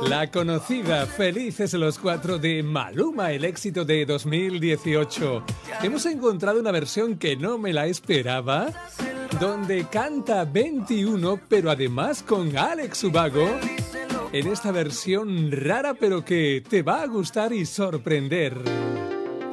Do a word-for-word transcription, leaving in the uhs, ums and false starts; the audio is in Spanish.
La conocida Felices los Cuatro de Maluma, el éxito de dos mil dieciocho. Hemos encontrado una versión que no me la esperaba, donde canta veintiuno, pero además con Alex Ubago, en esta versión rara pero que te va a gustar y sorprender.